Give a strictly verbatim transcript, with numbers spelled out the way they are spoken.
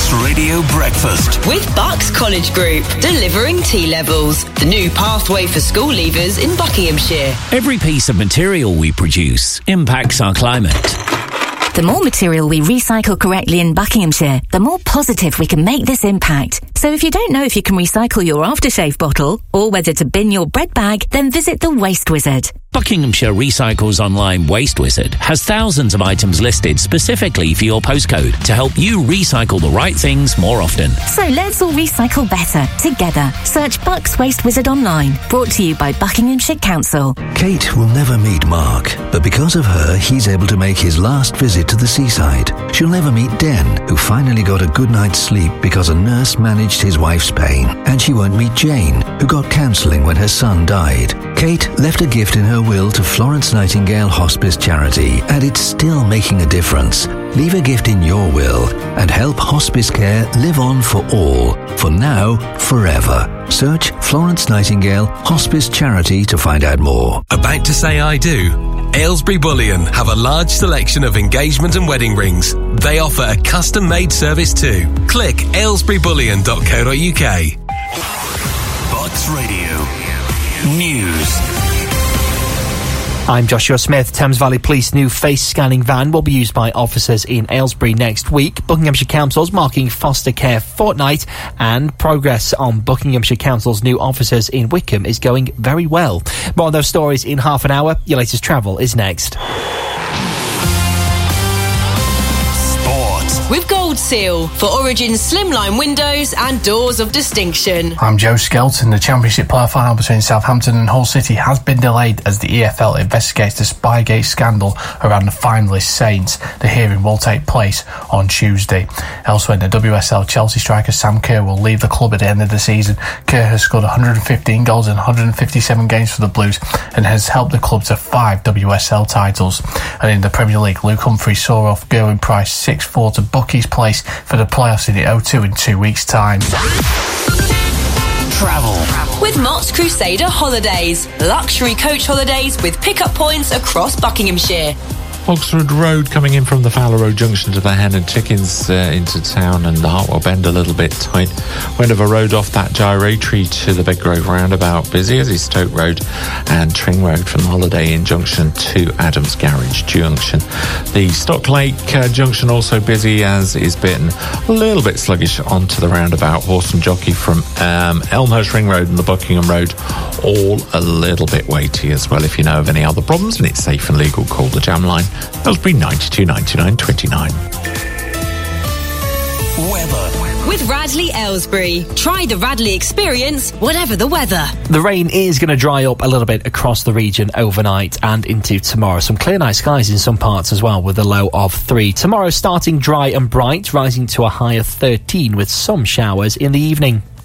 Bucks Radio Breakfast. With Bucks College Group, delivering T-levels. The new pathway for school leavers in Buckinghamshire. Every piece of material we produce impacts our climate. The more material we recycle correctly in Buckinghamshire, the more positive we can make this impact. So if you don't know if you can recycle your aftershave bottle or whether to bin your bread bag, then visit the Waste Wizard. Buckinghamshire Recycles Online Waste Wizard has thousands of items listed specifically for your postcode to help you recycle the right things more often. So let's all recycle better together. Search Bucks Waste Wizard online. Brought to you by Buckinghamshire Council. Kate will never meet Mark, but because of her, he's able to make his last visit to the seaside. She'll never meet Den, who finally got a good night's sleep because a nurse managed his wife's pain. And she won't meet Jane, who got counselling when her son died. Kate left a gift in her will to Florence Nightingale Hospice Charity, and it's still making a difference. Leave a gift in your will and help hospice care live on for all, for now, forever. Search Florence Nightingale Hospice Charity to find out more. About to say I do? Aylesbury Bullion have a large selection of engagement and wedding rings. They offer a custom-made service too. Click aylesbury bullion dot co dot uk. Bucks Radio News. I'm Joshua Smith. Thames Valley Police new face scanning van will be used by officers in Aylesbury next week. Buckinghamshire Council's marking foster care fortnight, and progress on Buckinghamshire Council's new officers in Wickham is going very well. More on those stories in half an hour. Your latest travel is next. With Gold Seal for Origin's slimline windows and doors of distinction. I'm Joe Skelton. The Championship playoff final between Southampton and Hull City has been delayed as the E F L investigates the Spygate scandal around the finalist Saints. The hearing will take place on Tuesday. Elsewhere in the W S L, Chelsea striker Sam Kerr will leave the club at the end of the season. Kerr has scored one hundred fifteen goals in one hundred fifty-seven games for the Blues and has helped the club to five W S L titles. And in the Premier League, Luke Humphrey saw off Gerwyn Price six four to Bucky's place for the playoffs in the O two in two weeks' time. Travel. With Mott's Crusader Holidays. Luxury coach holidays with pick-up points across Buckinghamshire. Oxford Road coming in from the Fowler Road junction to the Hen and Chickens uh, into town, and the Hartwell Bend a little bit tight. Wendover Road off that gyratory to the Big Grove roundabout busy, as is Stoke Road and Tring Road from the Holiday Inn junction to Adams Garage junction. The Stock Lake uh, junction also busy, as is Bitton. A little bit sluggish onto the roundabout. Horse and Jockey from um, Elmhurst Ring Road and the Buckingham Road, all a little bit weighty as well. If you know of any other problems and it's safe and legal, call the Jam Line. Aylesbury ninety-two ninety-nine twenty-nine. Weather. With Radley Aylesbury. Try the Radley experience, whatever the weather. The rain is going to dry up a little bit across the region overnight and into tomorrow. Some clear night skies in some parts as well, with a low of three. Tomorrow starting dry and bright, rising to a high of thirteen with some showers in the evening.